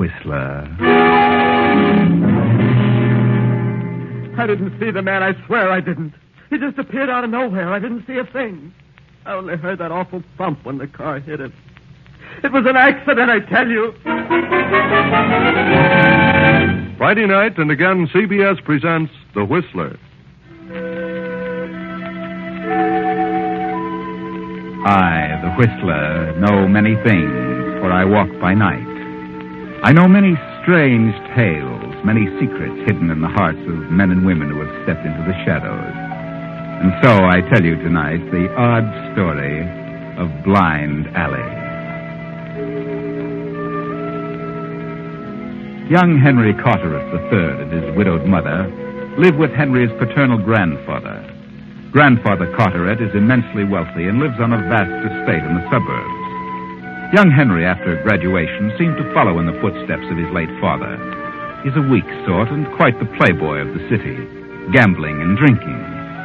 Whistler. I didn't see the man, I swear I didn't. He just appeared out of nowhere. I didn't see a thing. I only heard that awful thump when the car hit him. It was an accident, I tell you. Friday night, and again, CBS presents The Whistler. I, the Whistler, know many things, for I walk by night. I know many strange tales, many secrets hidden in the hearts of men and women who have stepped into the shadows. And so I tell you tonight the odd story of Blind Alley. Young Henry Carteret III and his widowed mother live with Henry's paternal grandfather. Grandfather Carteret is immensely wealthy and lives on a vast estate in the suburbs. Young Henry, after graduation, seemed to follow in the footsteps of his late father. He's a weak sort and quite the playboy of the city, gambling and drinking.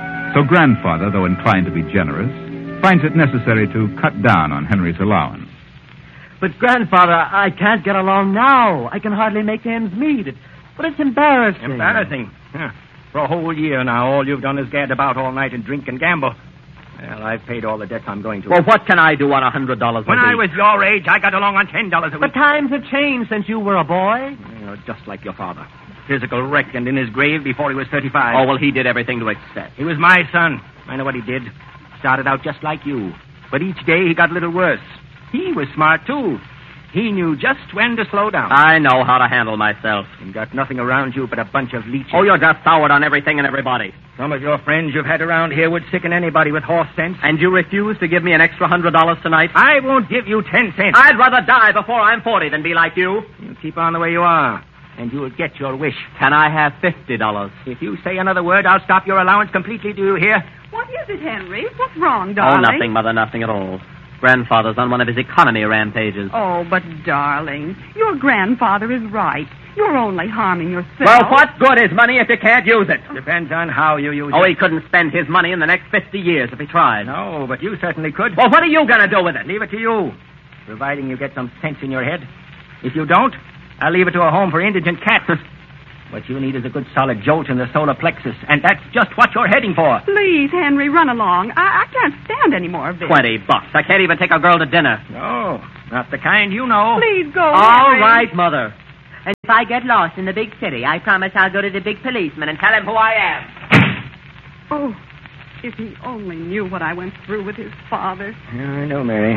So grandfather, though inclined to be generous, finds it necessary to cut down on Henry's allowance. But, Grandfather, I can't get along now. I can hardly make ends meet. But it's embarrassing. Embarrassing? Yeah. For a whole year now, all you've done is gad about all night and drink and gamble. Well, I've paid all the debts I'm going to. Well, what can I do on $100 a week? When I was your age, I got along on $10 a week. But times have changed since you were a boy. You're just like your father. Physical wreck and in his grave before he was 35. Oh, well, he did everything to excess. He was my son. I know what he did. Started out just like you. But each day he got a little worse. He was smart, too. He knew just when to slow down. I know how to handle myself. And got nothing around you but a bunch of leeches. Oh, you're just soured on everything and everybody. Some of your friends you've had around here would sicken anybody with horse sense. And you refuse to give me an extra $100 tonight? I won't give you 10 cents. I'd rather die before I'm 40 than be like you. You keep on the way you are, and you'll get your wish. Can I have $50? If you say another word, I'll stop your allowance completely. Do you hear? What is it, Henry? What's wrong, darling? Oh, nothing, Mother, nothing at all. Grandfather's on one of his economy rampages. Oh, but, darling, your grandfather is right. You're only harming yourself. Well, what good is money if you can't use it? Depends on how you use it. Oh, he couldn't spend his money in the next 50 years if he tried. No, but you certainly could. Well, what are you going to do with it? Leave it to you, providing you get some sense in your head. If you don't, I'll leave it to a home for indigent cats. What you need is a good solid jolt in the solar plexus, and that's just what you're heading for. Please, Henry, run along. I can't stand any more of this. $20. I can't even take a girl to dinner. No, not the kind you know. Please go, All Henry. right, Mother. And if I get lost in the big city, I promise I'll go to the big policeman and tell him who I am. Oh, if he only knew what I went through with his father. Yeah, I know, Mary.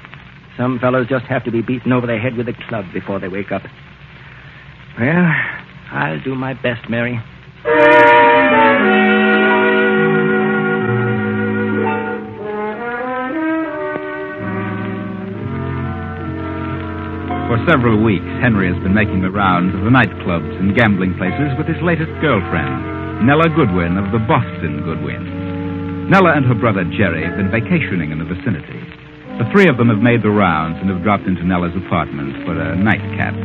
Some fellows just have to be beaten over the head with a club before they wake up. Well, I'll do my best, Mary. For several weeks, Henry has been making the rounds of the nightclubs and gambling places with his latest girlfriend, Nella Goodwin of the Boston Goodwins. Nella and her brother Jerry have been vacationing in the vicinity. The three of them have made the rounds and have dropped into Nella's apartment for a nightcap.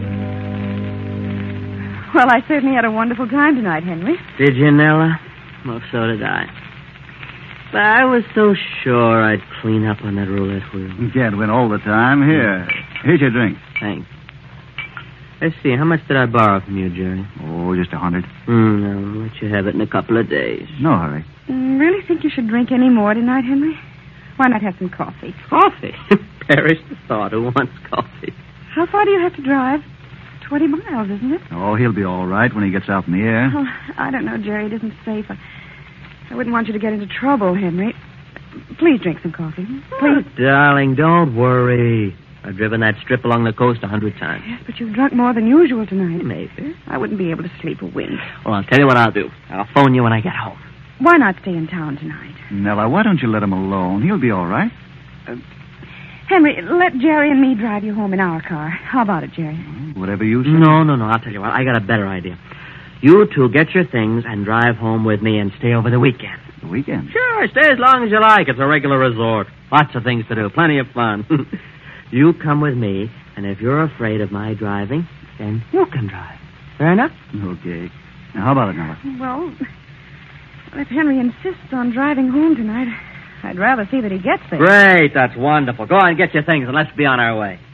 Well, I certainly had a wonderful time tonight, Henry. Did you, Nella? Well, so did I. But I was so sure I'd clean up on that roulette wheel. You can't win all the time. Here's your drink. Thanks. Let's see, how much did I borrow from you, Jerry? Oh, just 100. No, I'll let you have it in a couple of days. No hurry. Really think you should drink any more tonight, Henry? Why not have some coffee? Coffee? Perish the thought. Who wants coffee? How far do you have to drive? 20 miles, isn't it? Oh, he'll be all right when he gets out in the air. Oh, I don't know, Jerry. It isn't safe. I wouldn't want you to get into trouble, Henry. Please drink some coffee. Please. Oh, darling, don't worry. I've driven that strip along the coast 100 times. Yes, but you've drunk more than usual tonight. Maybe. I wouldn't be able to sleep a wink. Well, I'll tell you what I'll do. I'll phone you when I get home. Why not stay in town tonight? Nella, why don't you let him alone? He'll be all right. Henry, let Jerry and me drive you home in our car. How about it, Jerry? Whatever you say. No. I'll tell you what. I got a better idea. You two get your things and drive home with me and stay over the weekend. The weekend? Sure, stay as long as you like. It's a regular resort. Lots of things to do. Plenty of fun. You come with me, and if you're afraid of my driving, then you can drive. Fair enough? Okay. Now, how about it, Nella? Well, if Henry insists on driving home tonight, I'd rather see that he gets there. Great. That's wonderful. Go on, get your things, and let's be on our way.